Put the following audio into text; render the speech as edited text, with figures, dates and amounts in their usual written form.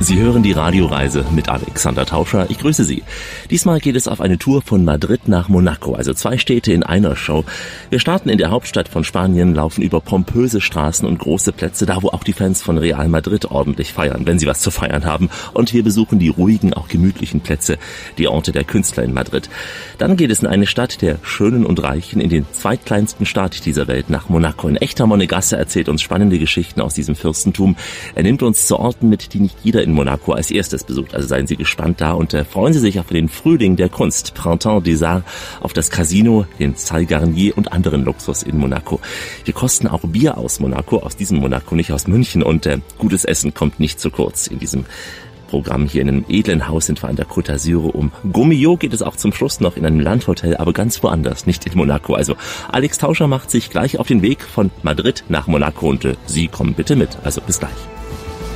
Sie hören die Radioreise mit Alexander Tauscher. Ich grüße Sie. Diesmal geht es auf eine Tour von Madrid nach Monaco, also 2 Städte in einer Show. Wir starten in der Hauptstadt von Spanien, laufen über pompöse Straßen und große Plätze, da wo auch die Fans von Real Madrid ordentlich feiern, wenn sie was zu feiern haben. Und wir besuchen die ruhigen, auch gemütlichen Plätze, die Orte der Künstler in Madrid. Dann geht es in eine Stadt der Schönen und Reichen, in den zweitkleinsten Staat dieser Welt, nach Monaco. Ein echter Monegasse erzählt uns spannende Geschichten aus diesem Fürstentum. Er nimmt uns zu Orten mit, die nicht jeder in Monaco als erstes besucht. Also seien Sie gespannt da und freuen Sie sich auf den Frühling der Kunst, Printemps des Arts, auf das Casino, den Salle Garnier und anderen Luxus in Monaco. Wir kosten auch Bier aus Monaco, aus diesem Monaco, nicht aus München, und gutes Essen kommt nicht zu kurz in diesem Programm. Hier in einem edlen Haus sind wir an der Côte d'Azur. Um Gomillot geht es auch zum Schluss noch in einem Landhotel, aber ganz woanders, nicht in Monaco. Also Alex Tauscher macht sich gleich auf den Weg von Madrid nach Monaco und Sie kommen bitte mit. Also bis gleich.